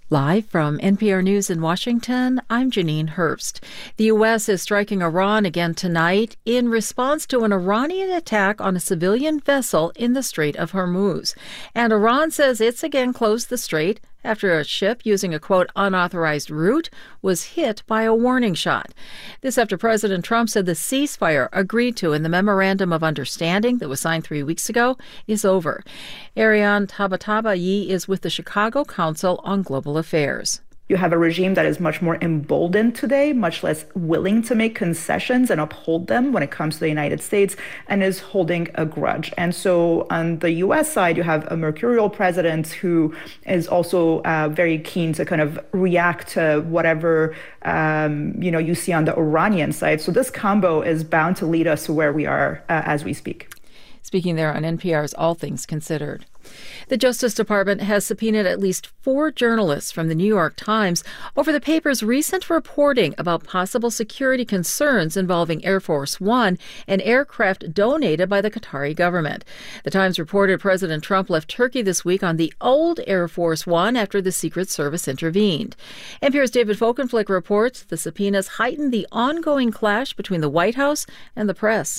Live from NPR News in Washington, I'm Janine Herbst. The U.S. is striking Iran again tonight in response to an Iranian attack on a civilian vessel in the Strait of Hormuz. And Iran says it's again closed the strait after a ship using a, quote, unauthorized route was hit by a warning shot. This after President Trump said the ceasefire agreed to in the Memorandum of Understanding that was signed 3 weeks ago is over. Ariane Tabatabai is with the Chicago Council on Global Affairs. You have a regime that is much more emboldened today, much less willing to make concessions and uphold them when it comes to the United States, and is holding a grudge. And so on the U.S. side, you have a mercurial president who is also very keen to kind of react to whatever, you see on the Iranian side. So this combo is bound to lead us to where we are as we speak. Speaking there on NPR's All Things Considered. The Justice Department has subpoenaed at least 4 journalists from the New York Times over the paper's recent reporting about possible security concerns involving Air Force One, an aircraft donated by the Qatari government. The Times reported President Trump left Turkey this week on the old Air Force One after the Secret Service intervened. NPR's David Folkenflik reports the subpoenas heightened the ongoing clash between the White House and the press.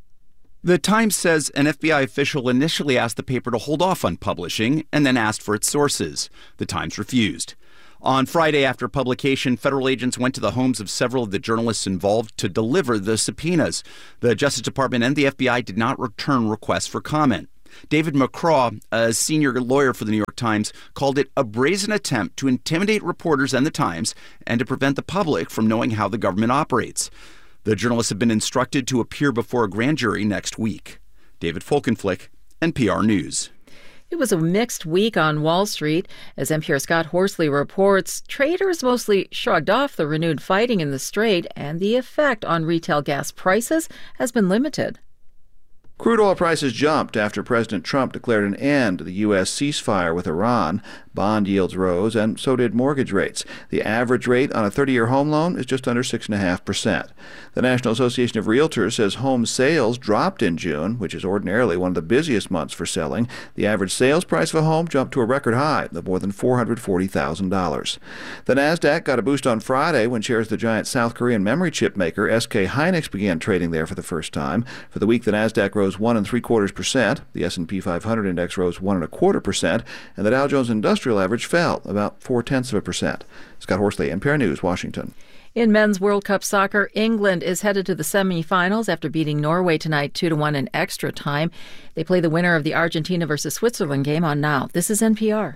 The Times says an FBI official initially asked the paper to hold off on publishing and then asked for its sources. The Times refused. On Friday after publication, federal agents went to the homes of several of the journalists involved to deliver the subpoenas. The Justice Department and the FBI did not return requests for comment. David McCraw, a senior lawyer for the New York Times, called it a brazen attempt to intimidate reporters and the Times and to prevent the public from knowing how the government operates. The journalists have been instructed to appear before a grand jury next week. David Folkenflik, NPR News. It was a mixed week on Wall Street. As NPR's Scott Horsley reports, traders mostly shrugged off the renewed fighting in the strait, and the effect on retail gas prices has been limited. Crude oil prices jumped after President Trump declared an end to the U.S. ceasefire with Iran. Bond yields rose, and so did mortgage rates. The average rate on a 30-year home loan is just under 6.5%. The National Association of Realtors says home sales dropped in June, which is ordinarily one of the busiest months for selling. The average sales price of a home jumped to a record high of more than $440,000. The Nasdaq got a boost on Friday when shares of the giant South Korean memory chip maker SK Hynix began trading there for the first time. For the week, the Nasdaq rose 1.75%. The S&P 500 index rose 1.25%, and the Dow Jones Industrial average fell about 0.4%. Scott Horsley, NPR News, Washington. In men's World Cup soccer, England is headed to the semifinals after beating Norway tonight 2-1 in extra time. They play the winner of the Argentina versus Switzerland game on Now. This is NPR.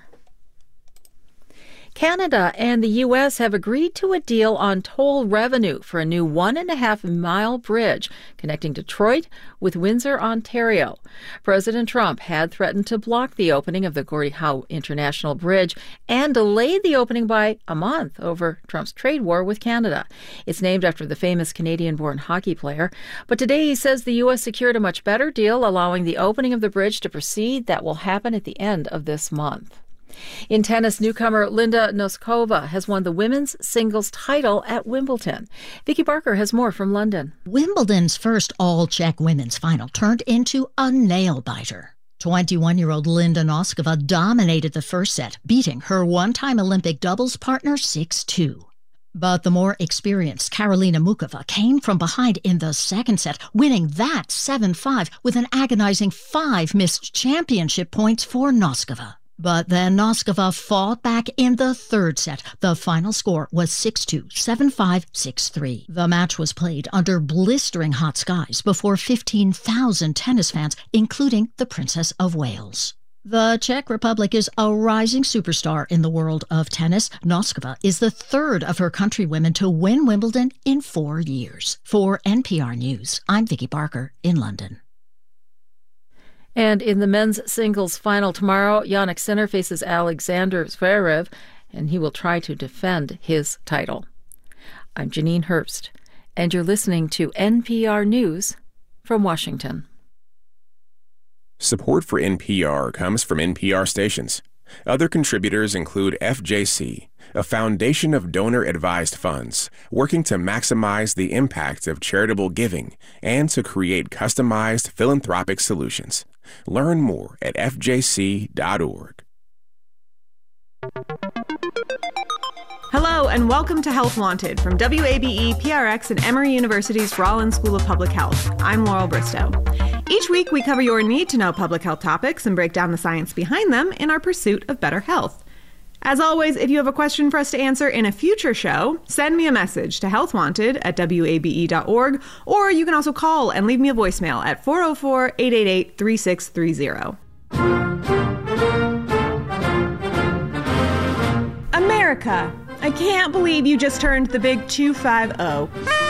Canada and the U.S. have agreed to a deal on toll revenue for a new 1.5-mile bridge connecting Detroit with Windsor, Ontario. President Trump had threatened to block the opening of the Gordie Howe International Bridge and delayed the opening by a month over Trump's trade war with Canada. It's named after the famous Canadian-born hockey player. But today he says the U.S. secured a much better deal, allowing the opening of the bridge to proceed. That will happen at the end of this month. In tennis, newcomer Linda Noskova has won the women's singles title at Wimbledon. Vicky Barker has more from London. Wimbledon's first all-Czech women's final turned into a nail-biter. 21-year-old Linda Noskova dominated the first set, beating her one-time Olympic doubles partner 6-2. But the more experienced Karolina Mukova came from behind in the second set, winning that 7-5 with an agonizing 5 missed championship points for Noskova. But then Noskova fought back in the third set. The final score was 6-2, 7-5, 6-3. The match was played under blistering hot skies before 15,000 tennis fans, including the Princess of Wales. The Czech Republic is a rising superstar in the world of tennis. Noskova is the third of her countrywomen to win Wimbledon in 4 years. For NPR News, I'm Vicky Barker in London. And in the men's singles final tomorrow, Jannik Sinner faces Alexander Zverev, and he will try to defend his title. I'm Janine Herbst, and you're listening to NPR News from Washington. Support for NPR comes from NPR stations. Other contributors include FJC, a foundation of donor-advised funds working to maximize the impact of charitable giving and to create customized philanthropic solutions. Learn more at fjc.org. Hello and welcome to Health Wanted from WABE, PRX, and Emory University's Rollins School of Public Health. I'm Laurel Bristow. Each week we cover your need-to-know public health topics and break down the science behind them in our pursuit of better health. As always, if you have a question for us to answer in a future show, send me a message to healthwanted@wabe.org, or you can also call and leave me a voicemail at 404-888-3630. America, I can't believe you just turned the big 250.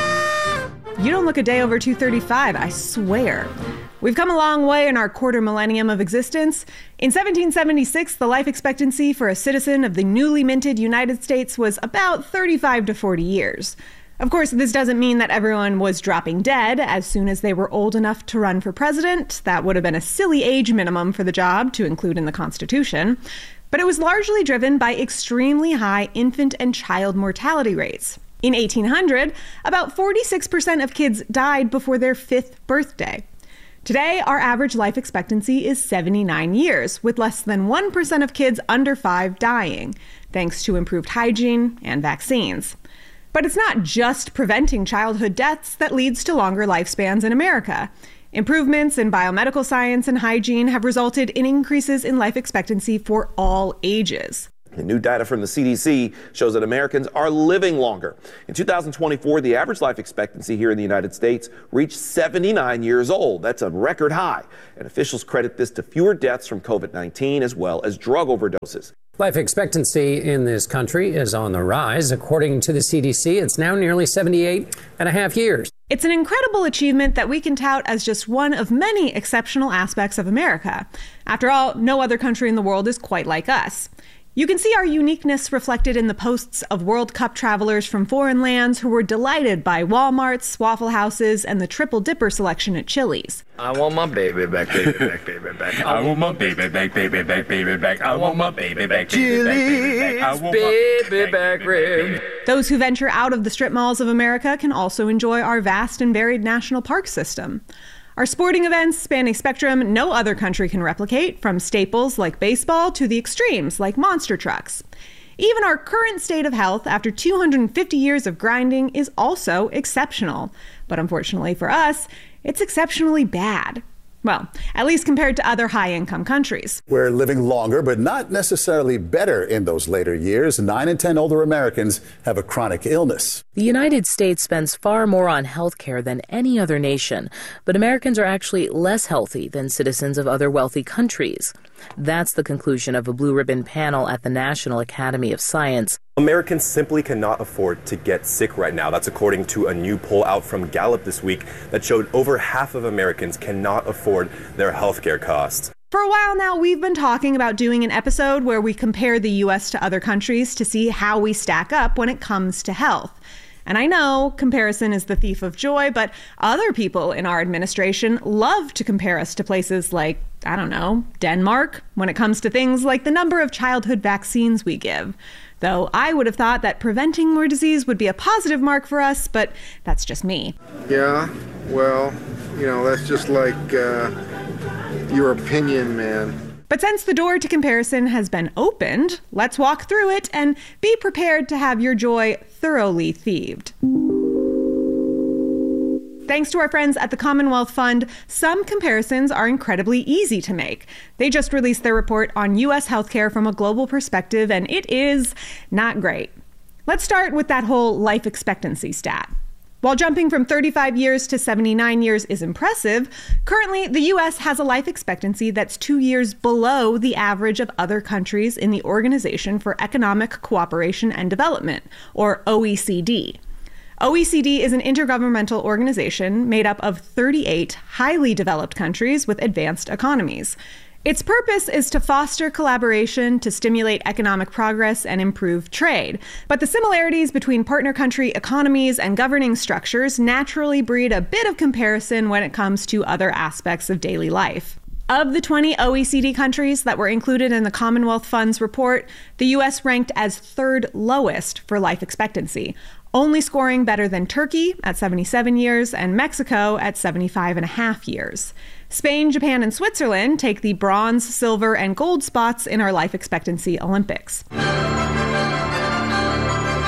You don't look a day over 235, I swear. We've come a long way in our quarter millennium of existence. In 1776, the life expectancy for a citizen of the newly minted United States was about 35 to 40 years. Of course, this doesn't mean that everyone was dropping dead as soon as they were old enough to run for president. That would have been a silly age minimum for the job to include in the Constitution. But it was largely driven by extremely high infant and child mortality rates. In 1800, about 46% of kids died before their 5th birthday. Today, our average life expectancy is 79 years, with less than 1% of kids under 5 dying, thanks to improved hygiene and vaccines. But it's not just preventing childhood deaths that leads to longer lifespans in America. Improvements in biomedical science and hygiene have resulted in increases in life expectancy for all ages. The new data from the CDC shows that Americans are living longer. In 2024, the average life expectancy here in the United States reached 79 years old. That's a record high. And officials credit this to fewer deaths from COVID-19 as well as drug overdoses. Life expectancy in this country is on the rise. According to the CDC, it's now nearly 78 and a half years. It's an incredible achievement that we can tout as just one of many exceptional aspects of America. After all, no other country in the world is quite like us. You can see our uniqueness reflected in the posts of World Cup travelers from foreign lands who were delighted by Walmarts, Waffle Houses, and the Triple Dipper selection at Chili's. I want my baby back, baby back, baby back. I want my baby back, baby back, baby back. I want my baby back, baby back, baby back. I want baby back rib. Those who venture out of the strip malls of America can also enjoy our vast and varied national park system. Our sporting events span a spectrum no other country can replicate, from staples like baseball to the extremes like monster trucks. Even our current state of health after 250 years of grinding is also exceptional. But unfortunately for us, it's exceptionally bad. Well, at least compared to other high-income countries. We're living longer, but not necessarily better in those later years. 9 in 10 older Americans have a chronic illness. The United States spends far more on health care than any other nation, but Americans are actually less healthy than citizens of other wealthy countries. That's the conclusion of a blue ribbon panel at the National Academy of Science. Americans simply cannot afford to get sick right now. That's according to a new poll out from Gallup this week that showed over half of Americans cannot afford their healthcare costs. For a while now, we've been talking about doing an episode where we compare the U.S. to other countries to see how we stack up when it comes to health. And I know comparison is the thief of joy, but other people in our administration love to compare us to places like, I don't know, Denmark, when it comes to things like the number of childhood vaccines we give. Though I would have thought that preventing more disease would be a positive mark for us, but that's just me. Yeah, well, that's just like your opinion, man. But since the door to comparison has been opened, let's walk through it and be prepared to have your joy thoroughly thieved. Thanks to our friends at the Commonwealth Fund, some comparisons are incredibly easy to make. They just released their report on U.S. healthcare from a global perspective, and it is not great. Let's start with that whole life expectancy stat. While jumping from 35 years to 79 years is impressive, currently the U.S. has a life expectancy that's 2 years below the average of other countries in the Organization for Economic Cooperation and Development, or OECD. OECD is an intergovernmental organization made up of 38 highly developed countries with advanced economies. Its purpose is to foster collaboration to stimulate economic progress and improve trade. But the similarities between partner country economies and governing structures naturally breed a bit of comparison when it comes to other aspects of daily life. Of the 20 OECD countries that were included in the Commonwealth Fund's report, the U.S. ranked as third lowest for life expectancy, only scoring better than Turkey at 77 years and Mexico at 75.5 years. Spain, Japan, and Switzerland take the bronze, silver, and gold spots in our life expectancy Olympics.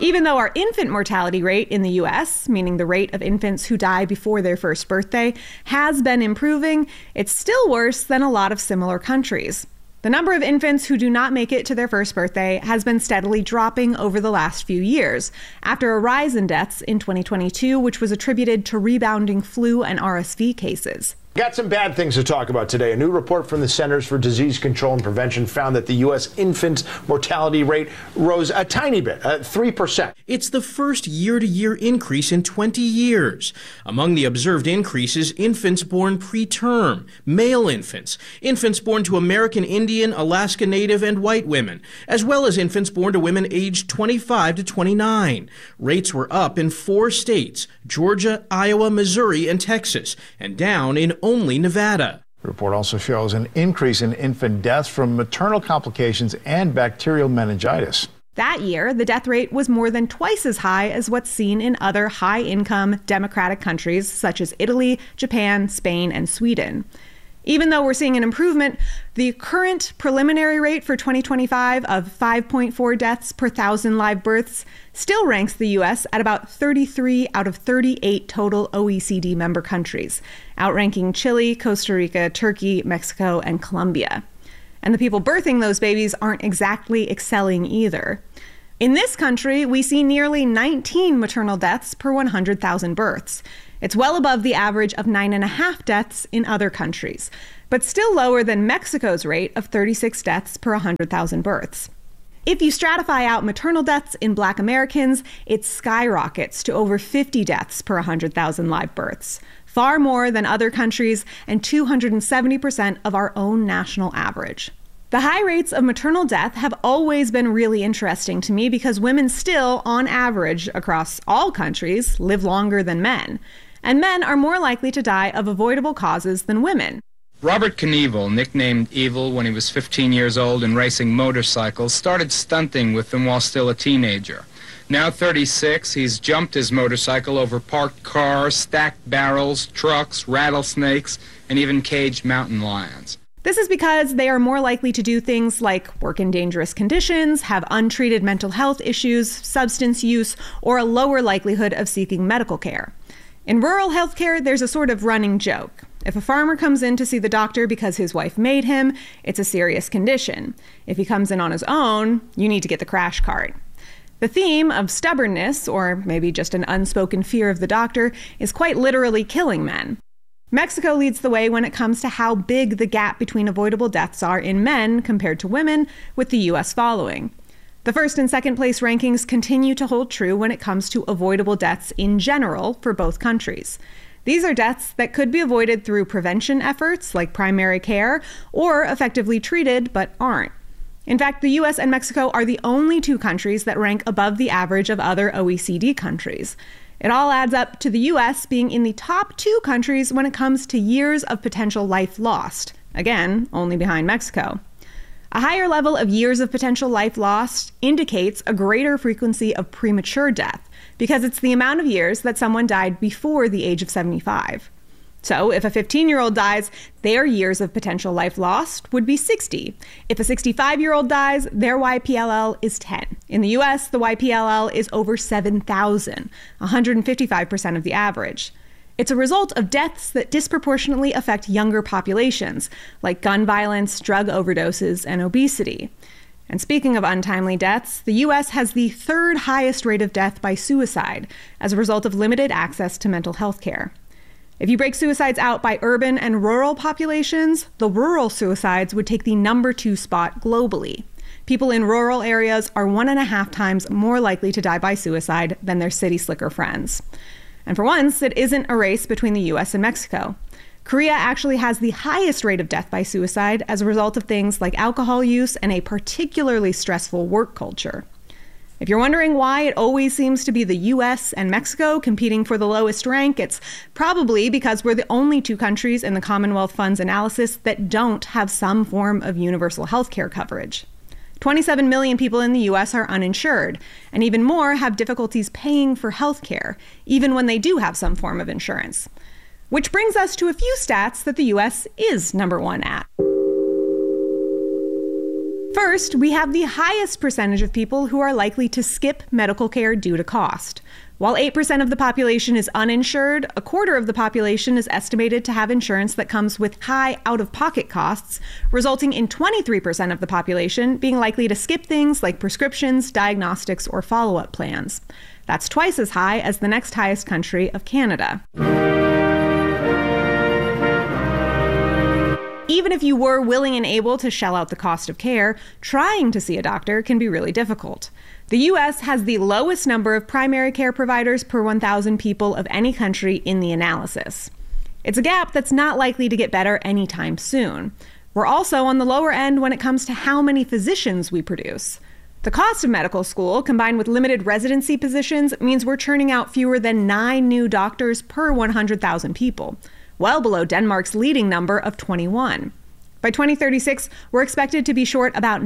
Even though our infant mortality rate in the U.S., meaning the rate of infants who die before their first birthday, has been improving, it's still worse than a lot of similar countries. The number of infants who do not make it to their first birthday has been steadily dropping over the last few years, after a rise in deaths in 2022, which was attributed to rebounding flu and RSV cases. Got some bad things to talk about today. A new report from the Centers for Disease Control and Prevention found that the U.S. infant mortality rate rose a tiny bit, 3%. It's the first year-to-year increase in 20 years. Among the observed increases, infants born preterm, male infants, infants born to American Indian, Alaska Native, and white women, as well as infants born to women aged 25 to 29. Rates were up in 4 states, Georgia, Iowa, Missouri, and Texas, and down in only Nevada. The report also shows an increase in infant deaths from maternal complications and bacterial meningitis. That year, the death rate was more than twice as high as what's seen in other high-income democratic countries such as Italy, Japan, Spain, and Sweden. Even though we're seeing an improvement, the current preliminary rate for 2025 of 5.4 deaths per 1,000 live births still ranks the U.S. at about 33 out of 38 total OECD member countries, outranking Chile, Costa Rica, Turkey, Mexico, and Colombia. And the people birthing those babies aren't exactly excelling either. In this country, we see nearly 19 maternal deaths per 100,000 births. It's well above the average of 9.5 deaths in other countries, but still lower than Mexico's rate of 36 deaths per 100,000 births. If you stratify out maternal deaths in Black Americans, it skyrockets to over 50 deaths per 100,000 live births, far more than other countries and 270% of our own national average. The high rates of maternal death have always been really interesting to me because women still, on average, across all countries, live longer than men. And men are more likely to die of avoidable causes than women. Robert Knievel, nicknamed Evil when he was 15 years old and racing motorcycles, started stunting with them while still a teenager. Now 36, he's jumped his motorcycle over parked cars, stacked barrels, trucks, rattlesnakes, and even caged mountain lions. This is because they are more likely to do things like work in dangerous conditions, have untreated mental health issues, substance use, or a lower likelihood of seeking medical care. In rural healthcare, there's a sort of running joke. If a farmer comes in to see the doctor because his wife made him, it's a serious condition. If he comes in on his own, you need to get the crash cart. The theme of stubbornness, or maybe just an unspoken fear of the doctor, is quite literally killing men. Mexico leads the way when it comes to how big the gap between avoidable deaths are in men compared to women, with the U.S. following. The first and second place rankings continue to hold true when it comes to avoidable deaths in general for both countries. These are deaths that could be avoided through prevention efforts like primary care or effectively treated but aren't. In fact, the U.S. and Mexico are the only 2 countries that rank above the average of other OECD countries. It all adds up to the U.S. being in the top 2 countries when it comes to years of potential life lost. Again, only behind Mexico. A higher level of years of potential life lost indicates a greater frequency of premature death, because it's the amount of years that someone died before the age of 75. So if a 15-year-old dies, their years of potential life lost would be 60. If a 65-year-old dies, their YPLL is 10. In the U.S., the YPLL is over 7,000, 155% of the average. It's a result of deaths that disproportionately affect younger populations, like gun violence, drug overdoses, and obesity. And speaking of untimely deaths, the U.S. has the 3rd highest rate of death by suicide as a result of limited access to mental health care. If you break suicides out by urban and rural populations, the rural suicides would take the number 2 spot globally. People in rural areas are 1.5 times more likely to die by suicide than their city slicker friends. And for once, it isn't a race between the U.S. and Mexico. Korea actually has the highest rate of death by suicide as a result of things like alcohol use and a particularly stressful work culture. If you're wondering why it always seems to be the U.S. and Mexico competing for the lowest rank, it's probably because we're the only 2 countries in the Commonwealth Fund's analysis that don't have some form of universal health care coverage. 27 million people in the U.S. are uninsured, and even more have difficulties paying for health care, even when they do have some form of insurance. Which brings us to a few stats that the U.S. is number 1 at. First, we have the highest percentage of people who are likely to skip medical care due to cost. While 8% of the population is uninsured, a quarter of the population is estimated to have insurance that comes with high out-of-pocket costs, resulting in 23% of the population being likely to skip things like prescriptions, diagnostics, or follow-up plans. That's twice as high as the next highest country of Canada. Even if you were willing and able to shell out the cost of care, trying to see a doctor can be really difficult. The U.S. has the lowest number of primary care providers per 1,000 people of any country in the analysis. It's a gap that's not likely to get better anytime soon. We're also on the lower end when it comes to how many physicians we produce. The cost of medical school, combined with limited residency positions, means we're churning out fewer than 9 new doctors per 100,000 people, well below Denmark's leading number of 21. By 2036, we're expected to be short about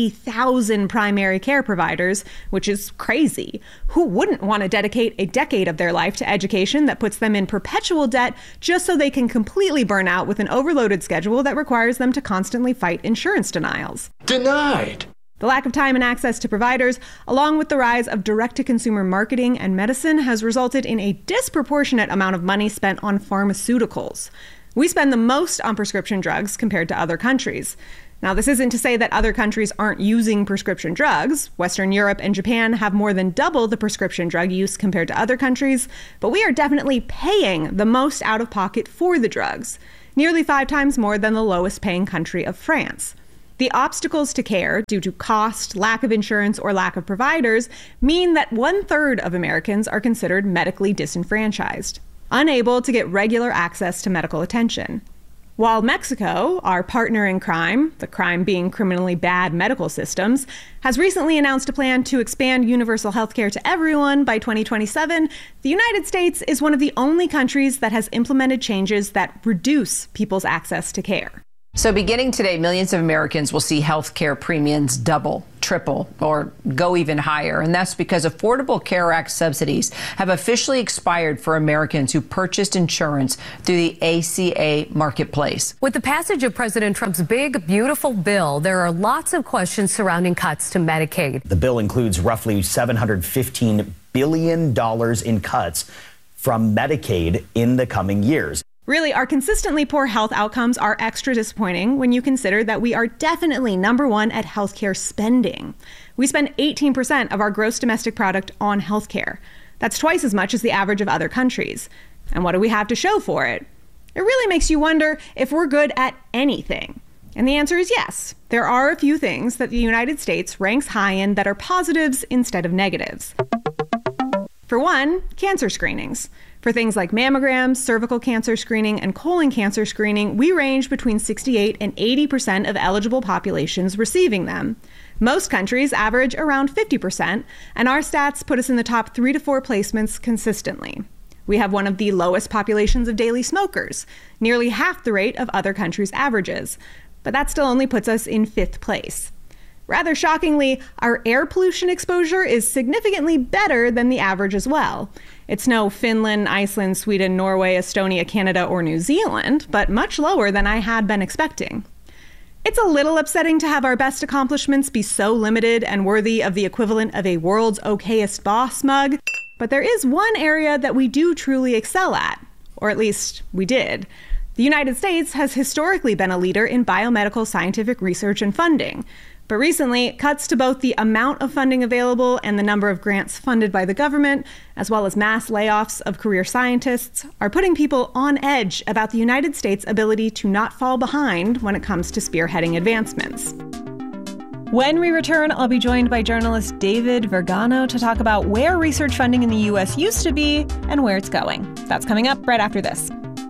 90,000 primary care providers, which is crazy. Who wouldn't want to dedicate a decade of their life to education that puts them in perpetual debt just so they can completely burn out with an overloaded schedule that requires them to constantly fight insurance denials? Denied! The lack of time and access to providers, along with the rise of direct-to-consumer marketing and medicine, has resulted in a disproportionate amount of money spent on pharmaceuticals. We spend the most on prescription drugs compared to other countries. Now, this isn't to say that other countries aren't using prescription drugs. Western Europe and Japan have more than double the prescription drug use compared to other countries, but we are definitely paying the most out of pocket for the drugs, nearly 5 times more than the lowest paying country of France. The obstacles to care due to cost, lack of insurance, or lack of providers mean that 1/3 of Americans are considered medically disenfranchised, unable to get regular access to medical attention. While Mexico, our partner in crime, the crime being criminally bad medical systems, has recently announced a plan to expand universal health care to everyone by 2027, the United States is one of the only countries that has implemented changes that reduce people's access to care. So beginning today, millions of Americans will see health care premiums double, triple, or go even higher. And that's because Affordable Care Act subsidies have officially expired for Americans who purchased insurance through the ACA marketplace. With the passage of President Trump's big, beautiful bill, there are lots of questions surrounding cuts to Medicaid. The bill includes roughly $715 billion in cuts from Medicaid in the coming years. Really, our consistently poor health outcomes are extra disappointing when you consider that we are definitely number one at healthcare spending. We spend 18% of our gross domestic product on healthcare. That's twice as much as the average of other countries. And what do we have to show for it? It really makes you wonder if we're good at anything. And the answer is yes. There are a few things that the United States ranks high in that are positives instead of negatives. For one, cancer screenings. For things like mammograms, cervical cancer screening, and colon cancer screening, we range between 68 and 80% of eligible populations receiving them. Most countries average around 50%, and our stats put us in the top 3 to 4 placements consistently. We have one of the lowest populations of daily smokers, nearly half the rate of other countries' averages, but that still only puts us in 5th place. Rather shockingly, our air pollution exposure is significantly better than the average as well. It's no Finland, Iceland, Sweden, Norway, Estonia, Canada, or New Zealand, but much lower than I had been expecting. It's a little upsetting to have our best accomplishments be so limited and worthy of the equivalent of a world's okayest boss mug, but there is one area that we do truly excel at, or at least we did. The United States has historically been a leader in biomedical scientific research and funding. But recently, cuts to both the amount of funding available and the number of grants funded by the government, as well as mass layoffs of career scientists, are putting people on edge about the United States' ability to not fall behind when it comes to spearheading advancements. When we return, I'll be joined by journalist David Vergano to talk about where research funding in the U.S. used to be and where it's going. That's coming up right after this.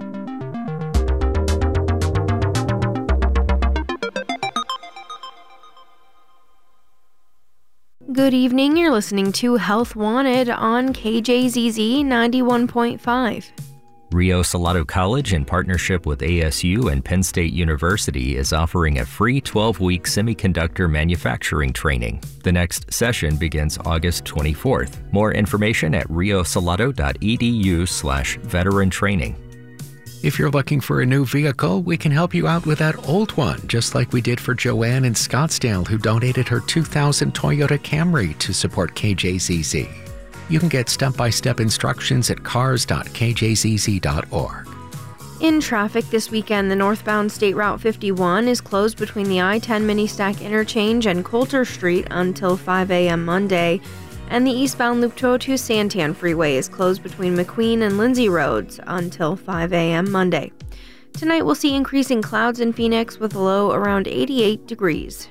Good evening, you're listening to Health Wanted on KJZZ 91.5. Rio Salado College, in partnership with ASU and Penn State University, is offering a free 12-week semiconductor manufacturing training. The next session begins August 24th. More information at riosalado.edu/veteran training. If you're looking for a new vehicle, we can help you out with that old one, just like we did for Joanne in Scottsdale, who donated her 2000 Toyota Camry to support KJZZ. You can get step-by-step instructions at cars.kjzz.org. In traffic this weekend, the northbound State Route 51 is closed between the I-10 Mini-Stack Interchange and Coulter Street until 5 a.m. Monday, and the eastbound Loop 202 Santan Freeway is closed between McQueen and Lindsay Roads until 5 a.m. Monday. Tonight we'll see increasing clouds in Phoenix with a low around 88 degrees.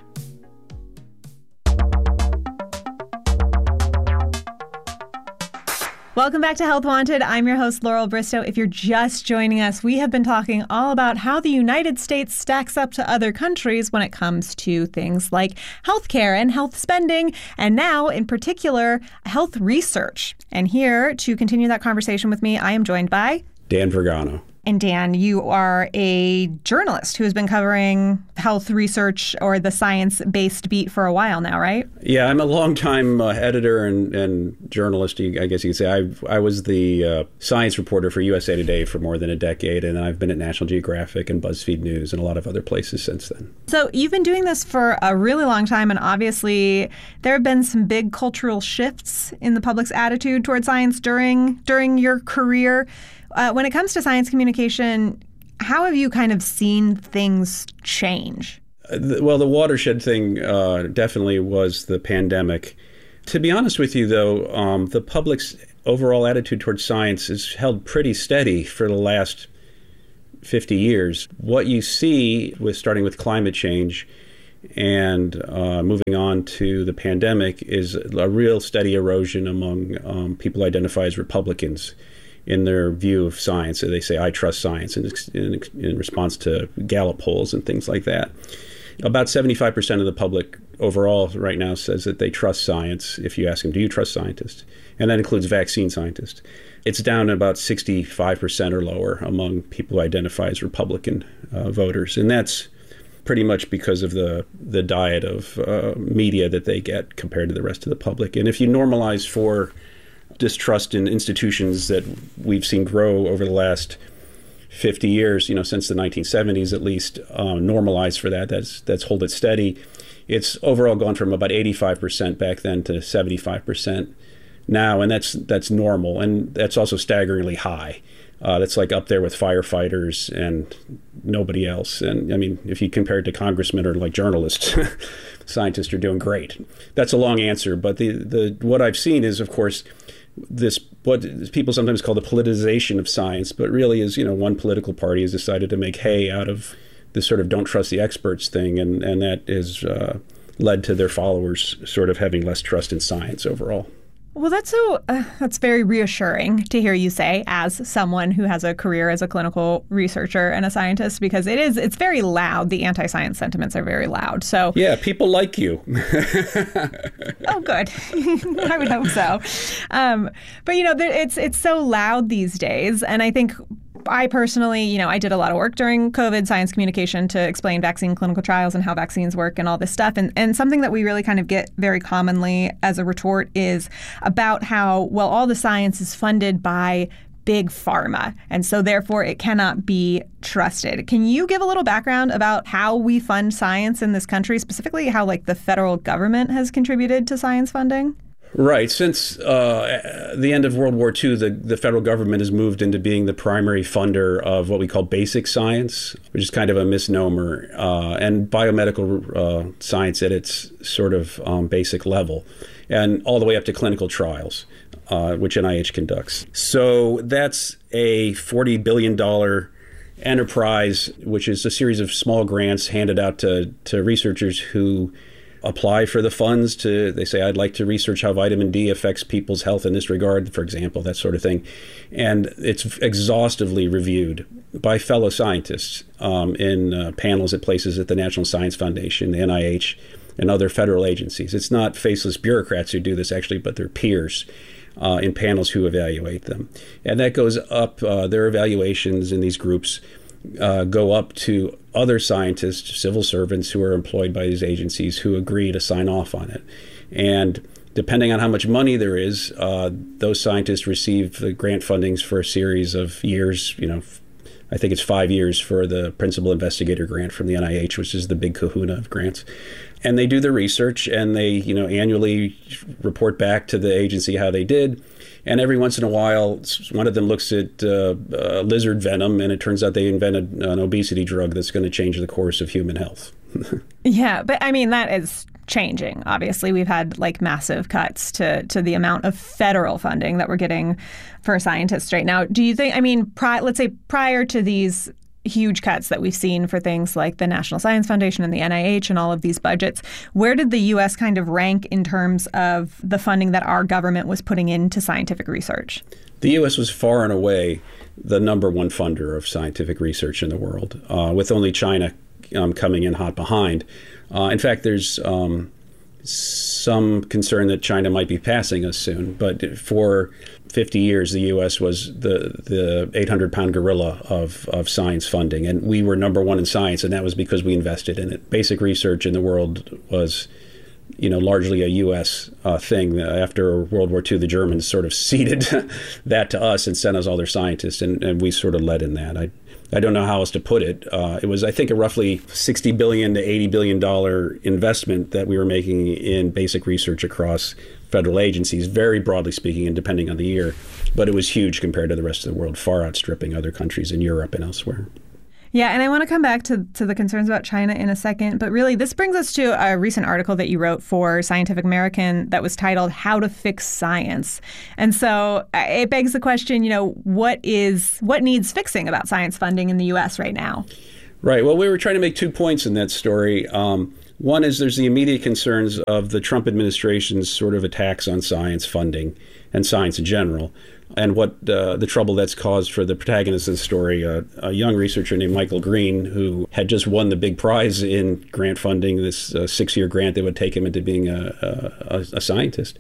Welcome back to Health Wanted. I'm your host, Laurel Bristow. If you're just joining us, we have been talking all about how the United States stacks up to other countries when it comes to things like healthcare and health spending, and now, in particular, health research. And here to continue that conversation with me, I am joined by Dan Vergano. And Dan, you are a journalist who has been covering health research or the science-based beat for a while now, right? Yeah, I'm a longtime editor and journalist, I guess you could say. I was the science reporter for USA Today for more than a decade, and I've been at National Geographic and BuzzFeed News and a lot of other places since then. So you've been doing this for a really long time, and obviously there have been some big cultural shifts in the public's attitude toward science during your career. When it comes to science communication, how have you kind of seen things change? Well, the watershed thing definitely was the pandemic. To be honest with you, though, the public's overall attitude towards science has held pretty steady for the last 50 years. What you see with starting with climate change and moving on to the pandemic is a real steady erosion among people identified as Republicans in their view of science. So they say, I trust science in response to Gallup polls and things like that. About 75% of the public overall right now says that they trust science. If you ask them, do you trust scientists? And that includes vaccine scientists. It's down to about 65% or lower among people who identify as Republican voters. And that's pretty much because of the diet of media that they get compared to the rest of the public. And if you normalize for distrust in institutions that we've seen grow over the last 50 years, since the 1970s at least, normalized for that. That's hold it steady. It's overall gone from about 85% back then to 75% now, and that's normal, and that's also staggeringly high. That's like up there with firefighters and nobody else. And I mean, if you compare it to congressmen or like journalists, scientists are doing great. That's a long answer, but the what I've seen is, of course, this what people sometimes call the politicization of science, but really is, one political party has decided to make hay out of this sort of don't trust the experts thing, and that has led to their followers sort of having less trust in science overall. Well, that's very reassuring to hear you say, as someone who has a career as a clinical researcher and a scientist, because it's very loud. The anti-science sentiments are very loud. So yeah, people like you. Oh, good. I would hope so. But it's so loud these days, and I think I personally, I did a lot of work during COVID, science communication, to explain vaccine clinical trials and how vaccines work and all this stuff. And something that we really kind of get very commonly as a retort is about how, well, all the science is funded by big pharma, and so therefore it cannot be trusted. Can you give a little background about how we fund science in this country, specifically how the federal government has contributed to science funding? Right. Since the end of World War II, the federal government has moved into being the primary funder of what we call basic science, which is kind of a misnomer, and biomedical science at its sort of basic level, and all the way up to clinical trials, which NIH conducts. So that's a $40 billion enterprise, which is a series of small grants handed out to researchers who apply for the funds. They say, I'd like to research how vitamin D affects people's health in this regard, for example, that sort of thing. And it's exhaustively reviewed by fellow scientists in panels at places at the National Science Foundation, the NIH, and other federal agencies. It's not faceless bureaucrats who do this, actually, but their peers in panels who evaluate them. And that goes up, their evaluations in these groups go up to other scientists, civil servants who are employed by these agencies who agree to sign off on it. And depending on how much money there is, those scientists receive the grant fundings for a series of years, I think it's 5 years for the principal investigator grant from the NIH, which is the big kahuna of grants. And they do the research, and they, annually report back to the agency how they did. And every once in a while, one of them looks at lizard venom, and it turns out they invented an obesity drug that's going to change the course of human health. Yeah, but I mean, that is changing. Obviously, we've had massive cuts to the amount of federal funding that we're getting for scientists right now. Do you think, let's say prior to these huge cuts that we've seen for things like the National Science Foundation and the NIH and all of these budgets, where did the U.S. kind of rank in terms of the funding that our government was putting into scientific research? The U.S. was far and away the number one funder of scientific research in the world, with only China coming in hot behind. In fact, there's some concern that China might be passing us soon, but for 50 years, the U.S. was the 800-pound gorilla of science funding, and we were number one in science, and that was because we invested in it. Basic research in the world was, largely a U.S. thing. After World War II, the Germans sort of ceded that to us and sent us all their scientists, and we sort of led in that. I don't know how else to put it. It was, I think, a roughly $60 billion to $80 billion investment that we were making in basic research across federal agencies, very broadly speaking and depending on the year. But it was huge compared to the rest of the world, far outstripping other countries in Europe and elsewhere. Yeah, and I want to come back to the concerns about China in a second, but really this brings us to a recent article that you wrote for Scientific American that was titled How to Fix Science. And so it begs the question, what needs fixing about science funding in the U.S. right now? Right. Well, we were trying to make 2 points in that story. One is there's the immediate concerns of the Trump administration's sort of attacks on science funding and science in general, and what the trouble that's caused for the protagonist of the story, a young researcher named Michael Green, who had just won the big prize in grant funding, this 6-year grant that would take him into being a scientist,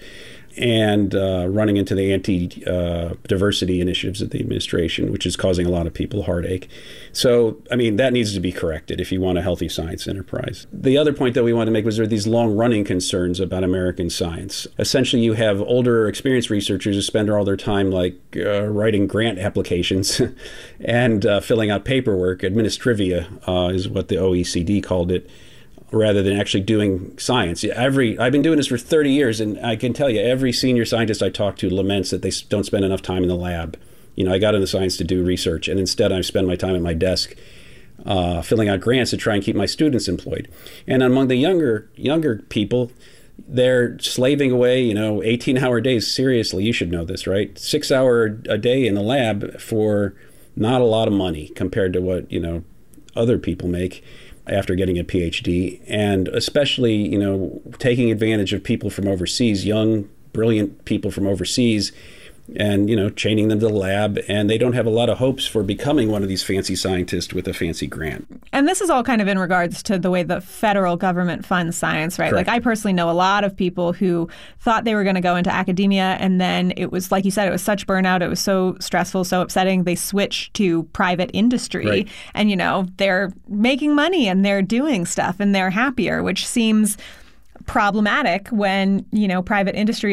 and running into the anti-diversity initiatives of the administration, which is causing a lot of people heartache. So, that needs to be corrected if you want a healthy science enterprise. The other point that we wanted to make was there are these long-running concerns about American science. Essentially, you have older, experienced researchers who spend all their time writing grant applications and filling out paperwork. Administrivia is what the OECD called it, rather than actually doing science. I've been doing this for 30 years, and I can tell you, every senior scientist I talk to laments that they don't spend enough time in the lab. I got into science to do research, and instead I spend my time at my desk filling out grants to try and keep my students employed. And among the younger people, they're slaving away, 18-hour days. Seriously, you should know this, right? 6-hour a day in the lab for not a lot of money compared to what, other people make after getting a PhD, and especially, taking advantage of people from overseas, young, brilliant people from overseas, and, chaining them to the lab, and they don't have a lot of hopes for becoming one of these fancy scientists with a fancy grant. And this is all kind of in regards to the way the federal government funds science, right? Correct. I personally know a lot of people who thought they were going to go into academia, and then it was, like you said, it was such burnout, it was so stressful, so upsetting, they switched to private industry. Right. And, they're making money and they're doing stuff and they're happier, which seems problematic when, private industry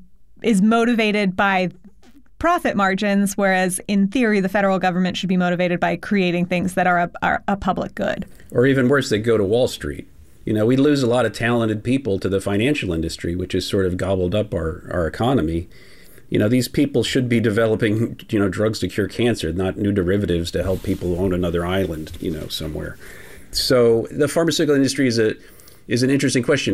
is motivated by profit margins, whereas in theory, the federal government should be motivated by creating things that are a public good. Or even worse, they go to Wall Street. We lose a lot of talented people to the financial industry, which has sort of gobbled up our economy. These people should be developing, drugs to cure cancer, not new derivatives to help people own another island, somewhere. So the pharmaceutical industry is an interesting question.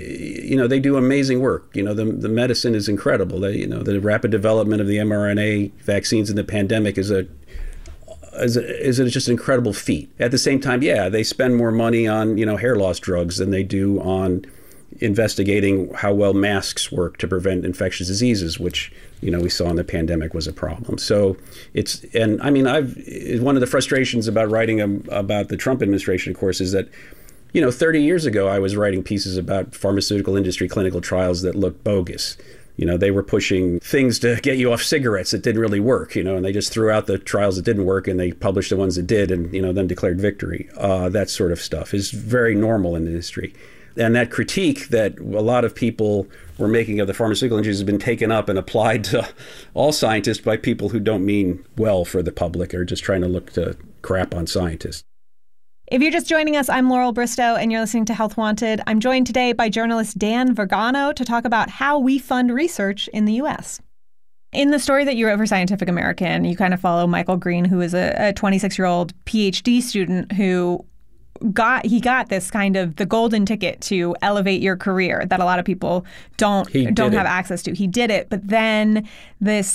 They do amazing work. The medicine is incredible. The rapid development of the mRNA vaccines in the pandemic is just an incredible feat. At the same time, they spend more money on hair loss drugs than they do on investigating how well masks work to prevent infectious diseases, which we saw in the pandemic was a problem. So one of the frustrations about writing about the Trump administration, of course, is that 30 years ago, I was writing pieces about pharmaceutical industry clinical trials that looked bogus. They were pushing things to get you off cigarettes that didn't really work, and they just threw out the trials that didn't work and they published the ones that did and, then declared victory. That sort of stuff is very normal in the industry. And that critique that a lot of people were making of the pharmaceutical industry has been taken up and applied to all scientists by people who don't mean well for the public or just trying to look to crap on scientists. If you're just joining us, I'm Laurel Bristow, and you're listening to Health Wanted. I'm joined today by journalist Dan Vergano to talk about how we fund research in the U.S. In the story that you wrote for Scientific American, you kind of follow Michael Green, who is a 26-year-old PhD student who got this kind of the golden ticket to elevate your career that a lot of people don't have access to. He did it, but then this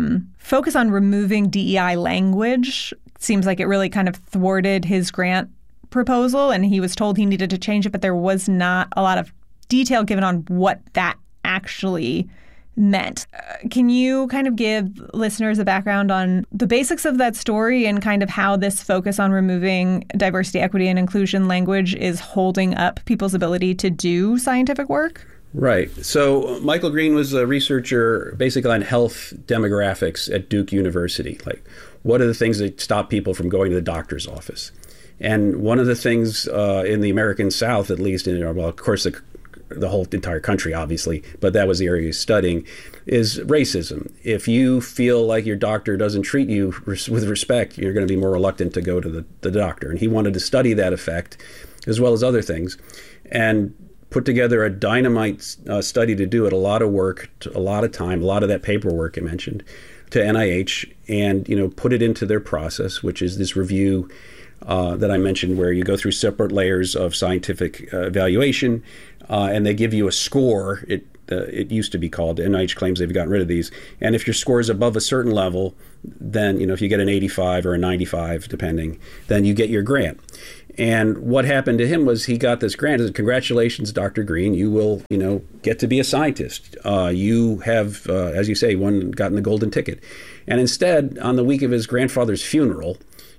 focus on removing DEI language seems like it really kind of thwarted his grant proposal, and he was told he needed to change it, but there was not a lot of detail given on what that actually meant. Can you kind of give listeners a background on the basics of that story and kind of how this focus on removing diversity, equity, and inclusion language is holding up people's ability to do scientific work? Right. So Michael Green was a researcher basically on health demographics at Duke University. Like, what are the things that stop people from going to the doctor's office? And one of the things in the American South, at least, well, of course, the whole entire country, obviously, but that was the area he's studying, is racism. If you feel like your doctor doesn't treat you with respect, you're going to be more reluctant to go to the doctor. And he wanted to study that effect, as well as other things, and put together a dynamite study to do it, a lot of work, a lot of time, a lot of that paperwork I mentioned, to NIH, and put it into their process, which is this review that I mentioned, where you go through separate layers of scientific evaluation, and they give you a score. It used to be called. NIH claims they've gotten rid of these. And if your score is above a certain level, then if you get an 85 or a 95, depending, then you get your grant. And what happened to him was he got this grant. He said, "Congratulations, Dr. Green. You will, get to be a scientist. You have, as you say, gotten the golden ticket." And instead, on the week of his grandfather's funeral,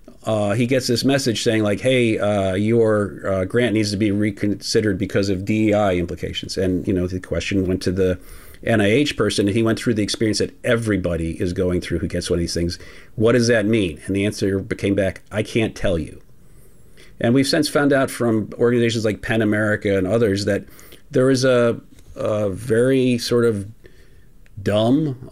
he gets this message saying, like, "Hey, your grant needs to be reconsidered because of DEI implications." And the question went to the NIH person, and he went through the experience that everybody is going through who gets one of these things. What does that mean? And the answer came back, "I can't tell you." And we've since found out from organizations like PEN America and others that there is a very sort of dumb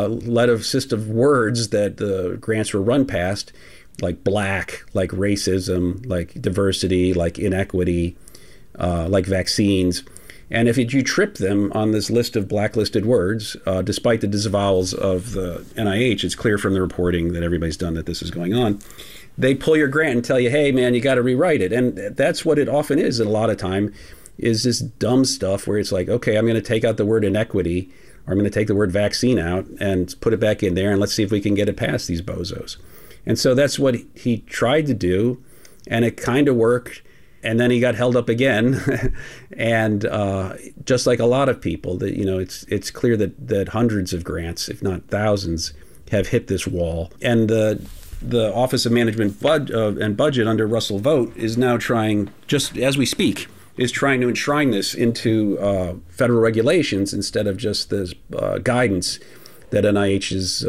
list of words that the grants were run past, like black, like racism, like diversity, like inequity, like vaccines. And if you trip them on this list of blacklisted words, despite the disavowals of the NIH, it's clear from the reporting that everybody's done that this is going on. They pull your grant and tell you, "Hey, man, you got to rewrite it." And that's what it often is. And a lot of time is this dumb stuff where it's like, okay, I'm going to take out the word inequity, or I'm going to take the word vaccine out and put it back in there, and let's see if we can get it past these bozos. And so that's what he tried to do, and it kind of worked. And then he got held up again. And just like a lot of people, that it's clear that hundreds of grants, if not thousands, have hit this wall. And the Office of Management and Budget under Russell Vought is now trying, just as we speak, is trying to enshrine this into federal regulations instead of just this guidance that NIH's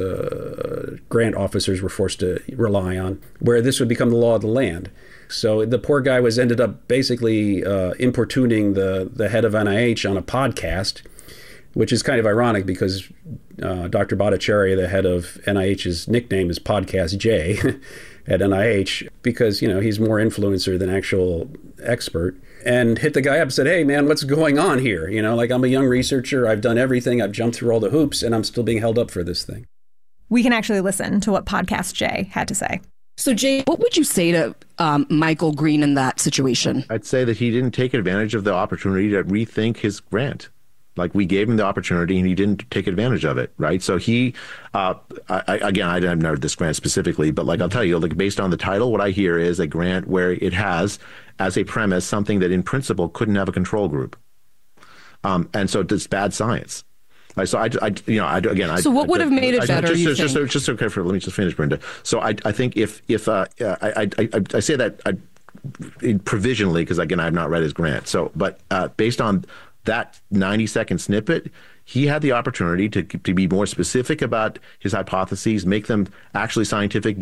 grant officers were forced to rely on, where this would become the law of the land. So the poor guy ended up basically importuning the head of NIH on a podcast, which is kind of ironic because Dr. Bhattacharya, the head of NIH's nickname is Podcast J at NIH, because he's more influencer than actual expert, and hit the guy up and said, "Hey, man, what's going on here? I'm a young researcher. I've done everything. I've jumped through all the hoops, and I'm still being held up for this thing." We can actually listen to what Podcast J had to say. So, Jay, what would you say to Michael Green in that situation? I'd say that he didn't take advantage of the opportunity to rethink his grant. Like, we gave him the opportunity and he didn't take advantage of it, right? So he, I didn't know this grant specifically, but I'll tell you, based on the title, what I hear is a grant where it has as a premise something that in principle couldn't have a control group. And so it's bad science. So So what would have made it better? Just okay. Let me just finish, Brenda. So I think if I say that provisionally, because again I have not read his grant. So, but based on that 90-second snippet, he had the opportunity to be more specific about his hypotheses, make them actually scientific,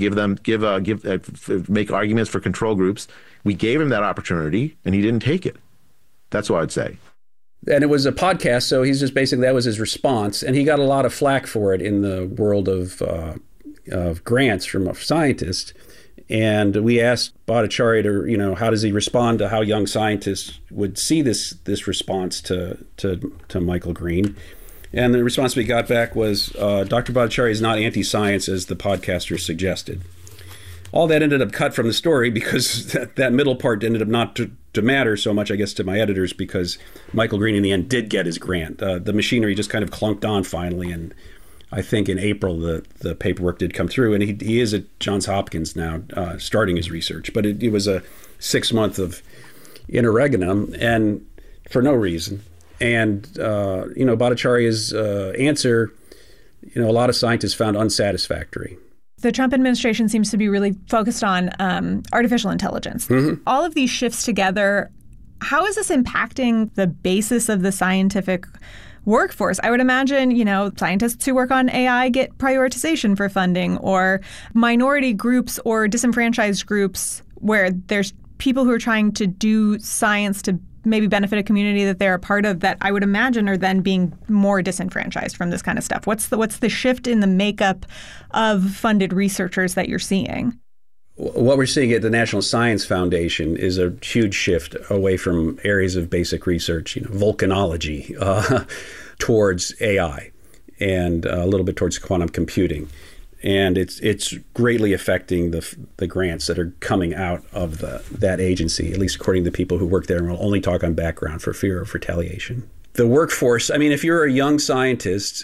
make arguments for control groups. We gave him that opportunity, and he didn't take it. That's what I'd say. And it was a podcast, so he's just basically, that was his response. And he got a lot of flack for it in the world of grants from scientists. And we asked Bhattacharya to, how does he respond to how young scientists would see this response to Michael Green. And the response we got back was, Dr. Bhattacharya is not anti-science as the podcaster suggested. All that ended up cut from the story because that middle part ended up not to matter so much, I guess, to my editors, because Michael Green in the end did get his grant. The machinery just kind of clunked on finally, and I think in April the paperwork did come through, and he is at Johns Hopkins now starting his research. But it was a 6 month of interregnum, and for no reason. And Bhattacharya's answer, a lot of scientists found unsatisfactory. The Trump administration seems to be really focused on artificial intelligence. Mm-hmm. All of these shifts together, how is this impacting the basis of the scientific workforce? I would imagine, scientists who work on AI get prioritization for funding, or minority groups or disenfranchised groups where there's people who are trying to do science to maybe benefit a community that they're a part of, that I would imagine are then being more disenfranchised from this kind of stuff. What's the shift in the makeup of funded researchers that you're seeing? What we're seeing at the National Science Foundation is a huge shift away from areas of basic research, volcanology, towards AI, and a little bit towards quantum computing. And it's greatly affecting the grants that are coming out of that agency, at least according to the people who work there, and we'll only talk on background for fear of retaliation. The workforce, if you're a young scientist,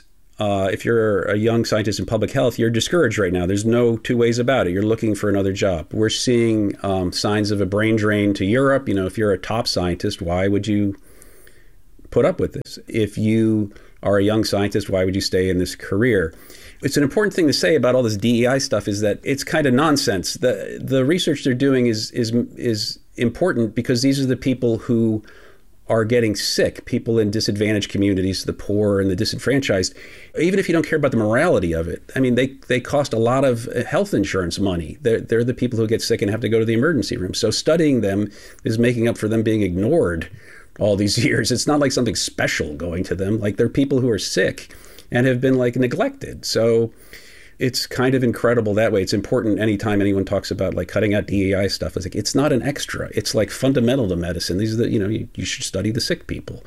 in public health, you're discouraged right now. There's no two ways about it. You're looking for another job. We're seeing signs of a brain drain to Europe. If you're a top scientist, why would you put up with this? If you are a young scientist, why would you stay in this career? It's an important thing to say about all this DEI stuff is that it's kind of nonsense. The research they're doing is important because these are the people who are getting sick, people in disadvantaged communities, the poor and the disenfranchised. Even if you don't care about the morality of it, they cost a lot of health insurance money. They're the people who get sick and have to go to the emergency room. So studying them is making up for them being ignored all these years. It's not like something special going to them. Like, they're people who are sick and have been neglected. So it's kind of incredible that way. It's important anytime anyone talks about cutting out DEI stuff. It's not an extra. It's fundamental to medicine. These are you should study the sick people.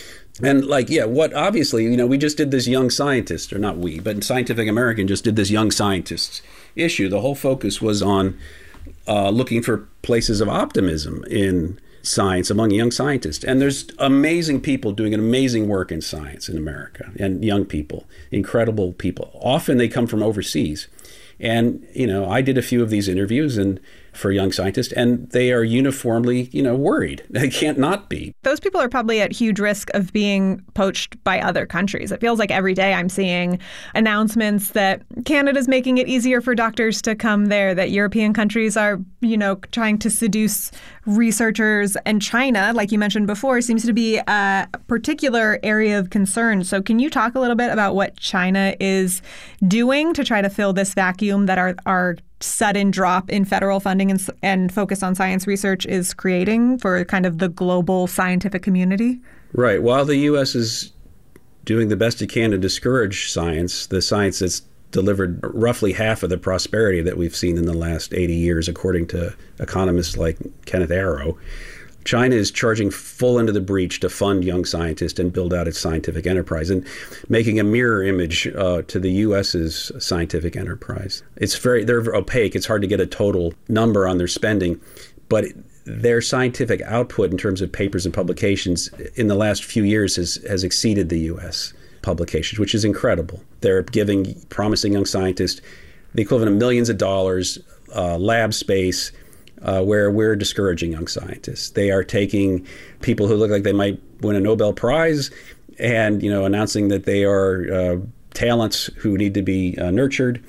And what obviously, we just did this young scientist, or not we, but Scientific American just did this young scientists issue. The whole focus was on looking for places of optimism in science among young scientists. And there's amazing people doing an amazing work in science in America, and young people, incredible people. Often they come from overseas. And, I did a few of these interviews for young scientists, and they are uniformly, worried. They can't not be. Those people are probably at huge risk of being poached by other countries. It feels like every day I'm seeing announcements that Canada's making it easier for doctors to come there, that European countries are, trying to seduce researchers, and China, like you mentioned before, seems to be a particular area of concern. So can you talk a little bit about what China is doing to try to fill this vacuum that our sudden drop in federal funding and focus on science research is creating for kind of the global scientific community? Right. While the U.S. is doing the best it can to discourage science, the science that's delivered roughly half of the prosperity that we've seen in the last 80 years, according to economists like Kenneth Arrow, China is charging full into the breach to fund young scientists and build out its scientific enterprise, and making a mirror image to the U.S.'s scientific enterprise. They're opaque. It's hard to get a total number on their spending, but their scientific output in terms of papers and publications in the last few years has exceeded the U.S. publications, which is incredible. They're giving promising young scientists the equivalent of millions of dollars, lab space, where we're discouraging young scientists. They are taking people who look like they might win a Nobel Prize and, announcing that they are talents who need to be nurtured,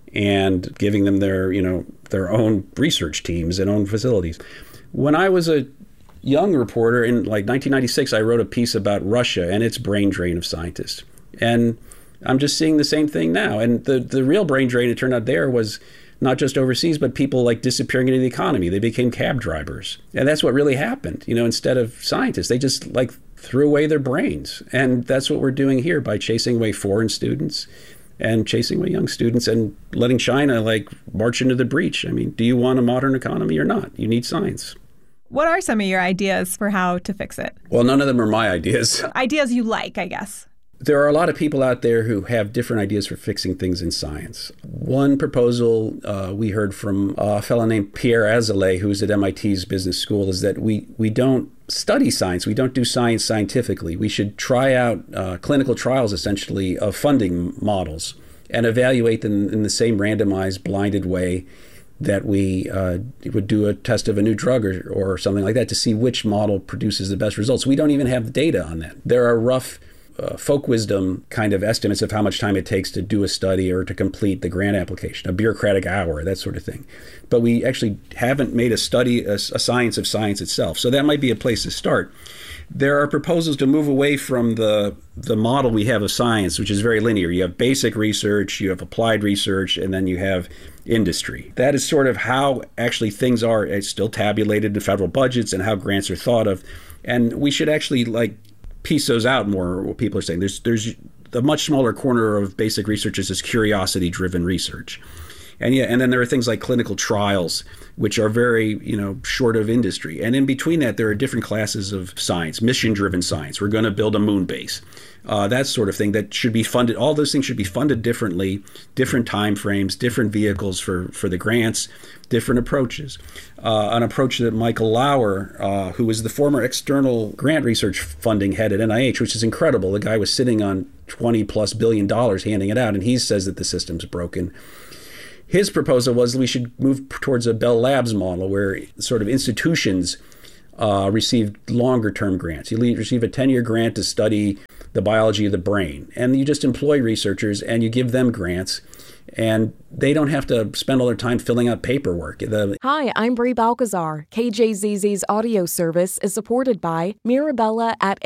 and giving them their own research teams and own facilities. When I was a young reporter in 1996, I wrote a piece about Russia and its brain drain of scientists. And I'm just seeing the same thing now. And the real brain drain, it turned out, there was not just overseas, but people like disappearing into the economy. They became cab drivers. And that's what really happened. Instead of scientists, they just threw away their brains. And that's what we're doing here by chasing away foreign students and chasing away young students and letting China march into the breach. Do you want a modern economy or not? You need science. What are some of your ideas for how to fix it? Well, none of them are my ideas. Ideas you like, I guess. There are a lot of people out there who have different ideas for fixing things in science. One proposal we heard from a fellow named Pierre Azoulay, who's at MIT's business school, is that we don't study science. We don't do science scientifically. We should try out clinical trials, essentially, of funding models and evaluate them in the same randomized, blinded way that we would do a test of a new drug or something like that to see which model produces the best results. We don't even have data on that. There are rough folk wisdom kind of estimates of how much time it takes to do a study or to complete the grant application, a bureaucratic hour, that sort of thing. But we actually haven't made a science of science itself. So that might be a place to start. There are proposals to move away from the model we have of science, which is very linear. You have basic research, you have applied research, and then you have industry. That is sort of how actually things are. It's still tabulated in federal budgets and how grants are thought of. And we should actually piece those out more, what people are saying. There's a much smaller corner of basic research is this curiosity-driven research. And then there are things like clinical trials, which are very, short of industry. And in between that, there are different classes of science, mission-driven science. We're going to build a moon base. That sort of thing that should be funded. All those things should be funded differently, different time frames, different vehicles for the grants, different approaches. An approach that Michael Lauer, who was the former external grant research funding head at NIH, which is incredible. The guy was sitting on $20+ billion handing it out, and he says that the system's broken. His proposal was we should move towards a Bell Labs model where sort of institutions receive longer-term grants. You receive a 10-year grant to study the biology of the brain, and you just employ researchers and you give them grants, and they don't have to spend all their time filling out paperwork. Hi, I'm Brie Balcazar. KJZZ's audio service is supported by Mirabella at